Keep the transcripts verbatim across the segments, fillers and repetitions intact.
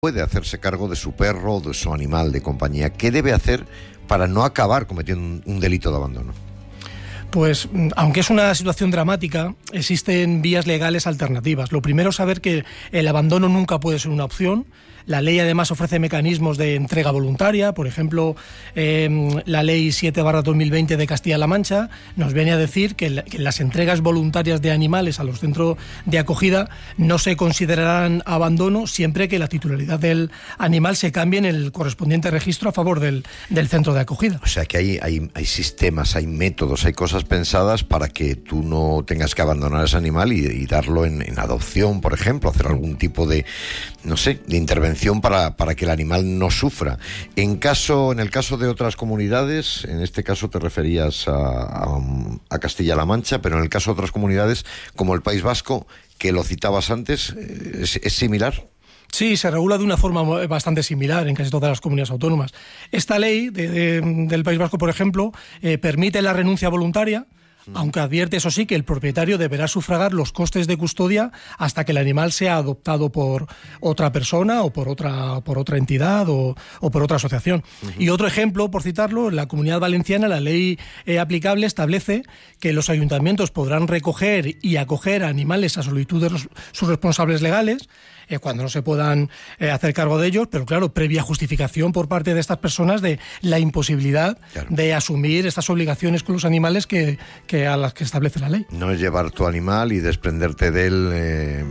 puede hacerse cargo de su perro o de su animal de compañía. ¿Qué debe hacer para no acabar cometiendo un delito de abandono? Pues, aunque es una situación dramática, existen vías legales alternativas. Lo primero es saber que el abandono nunca puede ser una opción. La ley además ofrece mecanismos de entrega voluntaria. Por ejemplo, eh, la ley siete barra dos mil veinte de Castilla-La Mancha nos viene a decir que, la, que las entregas voluntarias de animales a los centros de acogida no se considerarán abandono siempre que la titularidad del animal se cambie en el correspondiente registro a favor del, del centro de acogida. O sea que hay, hay, hay sistemas, hay métodos, hay cosas pensadas para que tú no tengas que abandonar ese animal y, y darlo en, en adopción, por ejemplo, hacer algún tipo de, no sé, de intervención Para, para que el animal no sufra. En caso, en el caso de otras comunidades, en este caso te referías a, a, a Castilla-La Mancha, pero en el caso de otras comunidades, como el País Vasco, que lo citabas antes, ¿es, es similar? Sí, se regula de una forma bastante similar en casi todas las comunidades autónomas. Esta ley de, de, del País Vasco, por ejemplo, eh, permite la renuncia voluntaria, aunque advierte, eso sí, que el propietario deberá sufragar los costes de custodia hasta que el animal sea adoptado por otra persona o por otra, por otra entidad o, o por otra asociación. Uh-huh. Y otro ejemplo, por citarlo, en la Comunidad Valenciana la ley eh, aplicable establece que los ayuntamientos podrán recoger y acoger animales a solicitud de los, sus responsables legales, eh, cuando no se puedan eh, hacer cargo de ellos, pero claro, previa justificación por parte de estas personas de la imposibilidad claro. de asumir estas obligaciones con los animales que, que a las que establece la ley. No es llevar tu animal y desprenderte de él eh,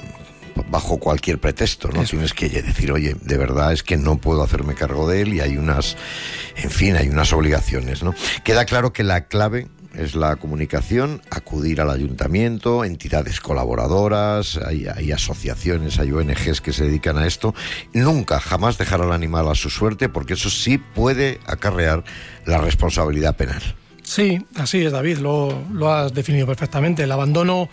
bajo cualquier pretexto, ¿no? Eso. Tienes que decir, oye, de verdad es que no puedo hacerme cargo de él y hay unas, en fin, hay unas obligaciones, ¿no? Queda claro que la clave es la comunicación, acudir al ayuntamiento, entidades colaboradoras, hay, hay asociaciones, hay O N Ges que se dedican a esto. Nunca, jamás dejar al animal a su suerte, porque eso sí puede acarrear la responsabilidad penal. Sí, así es, David, lo, lo has definido perfectamente. El abandono,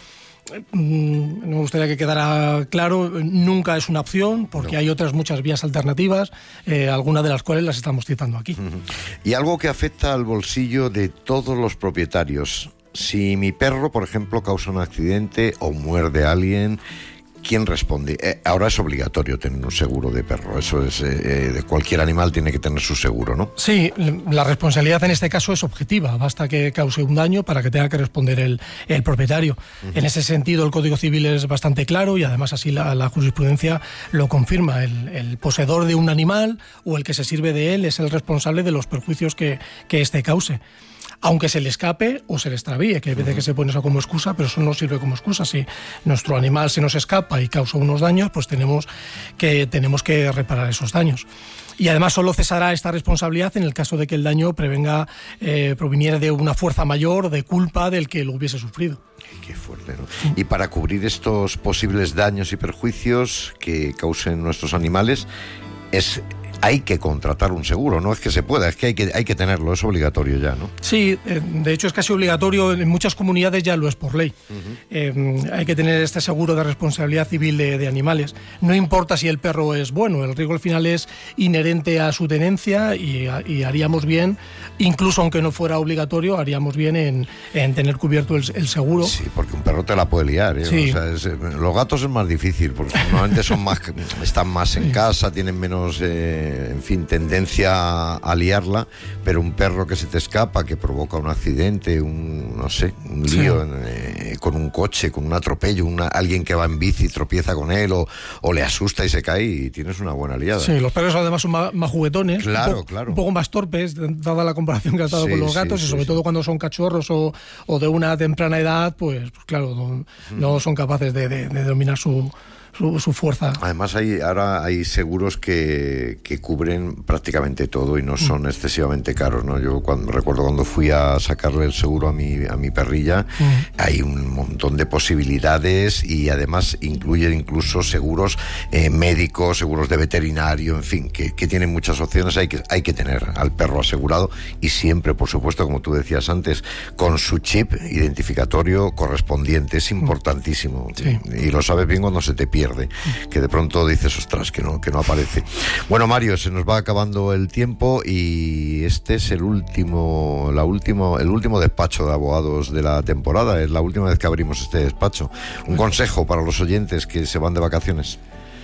mmm, me gustaría que quedara claro, nunca es una opción, porque no. hay otras muchas vías alternativas, eh, algunas de las cuales las estamos citando aquí. Uh-huh. Y algo que afecta al bolsillo de todos los propietarios. Si mi perro, por ejemplo, causa un accidente o muerde a alguien, ¿quién responde? Eh, ahora es obligatorio tener un seguro de perro, eso es, eh, de cualquier animal tiene que tener su seguro, ¿no? Sí, la responsabilidad en este caso es objetiva, basta que cause un daño para que tenga que responder el, el propietario. Uh-huh. En ese sentido el Código Civil es bastante claro y además así la, la jurisprudencia lo confirma. El, el poseedor de un animal o el que se sirve de él es el responsable de los perjuicios que, que éste cause. Aunque se le escape o se le extravíe, que hay veces que se pone eso como excusa, pero eso no sirve como excusa. Si nuestro animal se nos escapa y causa unos daños, pues tenemos que, tenemos que reparar esos daños. Y además solo cesará esta responsabilidad en el caso de que el daño prevenga, eh, proviniera de una fuerza mayor, de culpa del que lo hubiese sufrido. Qué fuerte, ¿no? Y para cubrir estos posibles daños y perjuicios que causen nuestros animales, es... hay que contratar un seguro, no es que se pueda, es que hay que, hay que tenerlo, es obligatorio ya, ¿no? Sí, eh, de hecho es casi obligatorio, en muchas comunidades ya lo es por ley. Uh-huh. Eh, hay que tener este seguro de responsabilidad civil de, de animales. No importa si el perro es bueno, el riesgo al final es inherente a su tenencia y, y haríamos bien, incluso aunque no fuera obligatorio, haríamos bien en, en tener cubierto el, el seguro. Sí, porque un perro te la puede liar, ¿eh? Sí. O sea, es, los gatos es más difícil, porque normalmente son más, están más en sí. casa, tienen menos... Eh, en fin, tendencia a liarla, pero un perro que se te escapa, que provoca un accidente, un, no sé, un lío sí. eh, con un coche, con un atropello, una, alguien que va en bici tropieza con él o, o le asusta y se cae y tienes una buena liada. Sí, los perros además son más, más juguetones, claro, un, po- claro. un poco más torpes, dada la comparación que has dado sí, con los gatos, sí, y sobre sí, todo sí. cuando son cachorros o, o de una temprana edad, pues, pues claro, no, no son capaces de, de, de dominar su... Su, su fuerza. Además hay ahora hay seguros que, que cubren prácticamente todo y no son mm. excesivamente caros, ¿no? Yo cuando recuerdo cuando fui a sacarle el seguro a mi a mi perrilla, mm. hay un montón de posibilidades y además incluyen incluso seguros eh, médicos, seguros de veterinario, en fin, que, que tienen muchas opciones. Hay que hay que tener al perro asegurado y siempre, por supuesto, como tú decías antes, con su chip identificatorio correspondiente. Es importantísimo. Sí. Y lo sabes bien cuando se te pierde. Que de pronto dices, ostras, que no, que no aparece. Bueno, Mario, se nos va acabando el tiempo y este es el último, la último, el último despacho de abogados de la temporada. Es la última vez que abrimos este despacho. Un consejo para los oyentes que se van de vacaciones.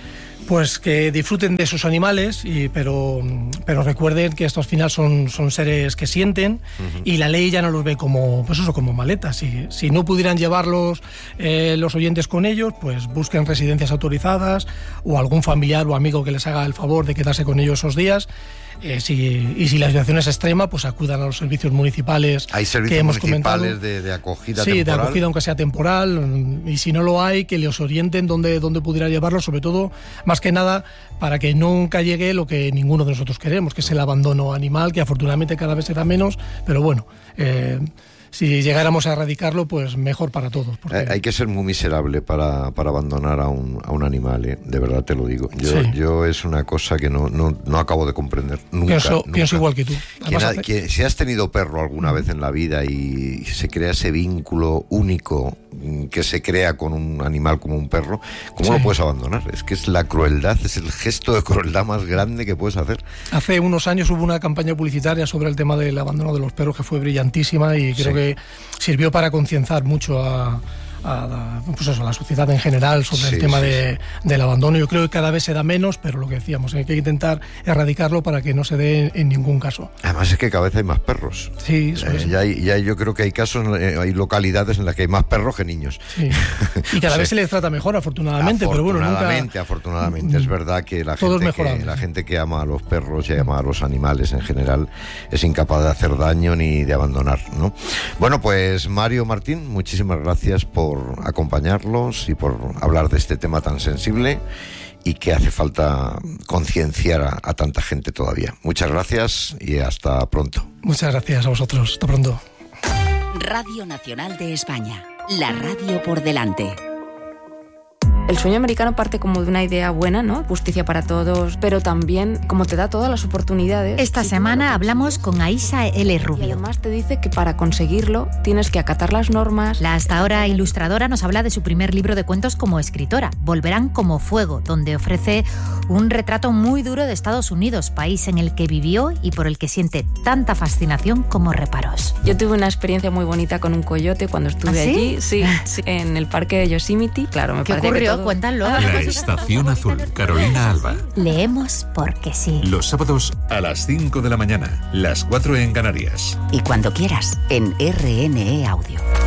Pues que disfruten de sus animales, y, pero, pero recuerden que estos al final son, son seres que sienten, uh-huh. y la ley ya no los ve como, pues eso, como maletas. Si, si no pudieran llevarlos eh, los oyentes con ellos, pues busquen residencias autorizadas o algún familiar o amigo que les haga el favor de quedarse con ellos esos días. Eh, si, y si la situación es extrema, pues acudan a los servicios municipales. ¿Hay servicios que hemos municipales de, de acogida sí, temporal? Sí, de acogida aunque sea temporal, y si no lo hay, que les orienten dónde, dónde pudiera llevarlos, sobre todo, más que nada, para que nunca llegue lo que ninguno de nosotros queremos, que es el abandono animal, que afortunadamente cada vez se da menos, pero bueno... Eh, si llegáramos a erradicarlo, pues mejor para todos. Porque... Hay que ser muy miserable para, para abandonar a un, a un animal, ¿eh? De verdad te lo digo. Yo, sí. yo es una cosa que no, no, no acabo de comprender. Nunca, pienso, nunca. pienso igual que tú. Quien ha, quien, si has tenido perro alguna vez en la vida y se crea ese vínculo único que se crea con un animal como un perro, ¿cómo sí. lo puedes abandonar? Es que es la crueldad, es el gesto de crueldad más grande que puedes hacer. Hace unos años hubo una campaña publicitaria sobre el tema del abandono de los perros que fue brillantísima, y creo sí. que sirvió para concienciar mucho a, a, pues eso, a la sociedad en general sobre sí, el tema sí, de, sí. del abandono. Yo creo que cada vez se da menos, pero lo que decíamos, hay que intentar erradicarlo para que no se dé en ningún caso. Además es que cada vez hay más perros. Sí, eso eh, es. Ya hay, ya yo creo que hay casos, hay localidades en las que hay más perros que niños. Sí. Y cada sí. vez se les trata mejor, afortunadamente, pero bueno, nunca... Afortunadamente, afortunadamente. Es verdad que la gente, es que la gente que ama a los perros y ama a los animales en general es incapaz de hacer daño ni de abandonar, ¿no? Bueno, pues Mario Martín, muchísimas gracias por acompañarlos y por hablar de este tema tan sensible y que hace falta concienciar a, a tanta gente todavía. Muchas gracias y hasta pronto. Muchas gracias a vosotros. Hasta pronto. Radio Nacional de España. La radio por delante. El sueño americano parte como de una idea buena, ¿no? Justicia para todos, pero también como te da todas las oportunidades. Esta sí, semana hablamos con Aisha L. Rubio. Y además te dice que para conseguirlo tienes que acatar las normas. La hasta ahora ilustradora nos habla de su primer libro de cuentos como escritora, Volverán como fuego, donde ofrece un retrato muy duro de Estados Unidos, país en el que vivió y por el que siente tanta fascinación como reparos. Yo tuve una experiencia muy bonita con un coyote cuando estuve ¿Ah, sí? allí, sí, sí, en el parque de Yosemite. Claro, me ¿Qué parece ocurrió? que todo... Cuéntalo. La Estación Azul, Carolina Alba. Leemos porque sí. Los sábados a las cinco de la mañana, las cuatro en Canarias. Y cuando quieras, en R N E Audio.